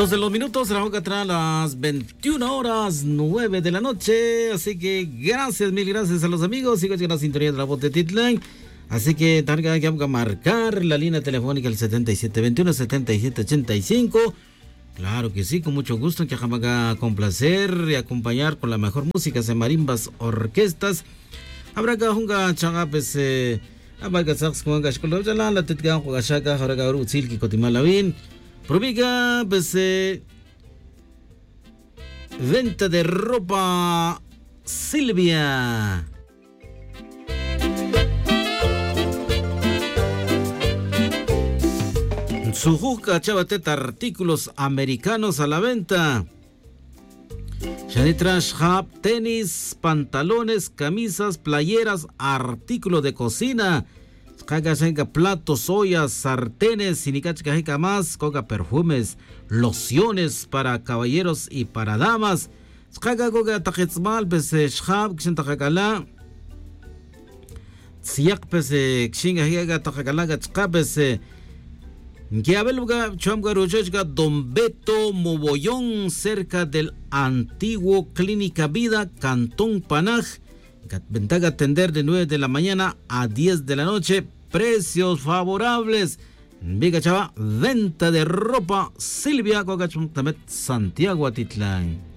12 los minutos, la hora atrás las 21:09 de la noche. Así que gracias, mil gracias a los amigos. Sigo con la sintonía de la voz de Titlán. Así que targa que vamos a marcar la línea telefónica el 7721-7785. Claro que sí, con mucho gusto, que jamás a complacer y acompañar con la mejor música de marimbas, orquestas. Habrá que junga changapes, abarca sax con gashkolo, la tetgan con gashaka, habrá utzil que cotimalawin. Probiga, pues, venta de ropa Silvia. Sujuca chavateta, artículos americanos a la venta. Shanitrash Hub, tenis, pantalones, camisas, playeras, artículos de cocina. Kaga platos, ollas, sartenes, sinicachka más, coca perfumes, lociones para caballeros y para damas. Kaga goga tajetzmal, pese shab, kshintakakala. Siak pese kshinga higa takakala gachka pese. Kiabelga chamga rochechga Don Beto Mobollón, cerca del antiguo Clínica Vida, Cantón Panaj. Ventaja atender de 9 de la mañana a 10 de la noche. Precios favorables. Viga chava, venta de ropa Silvia Cogachum Tamet, Santiago Atitlán.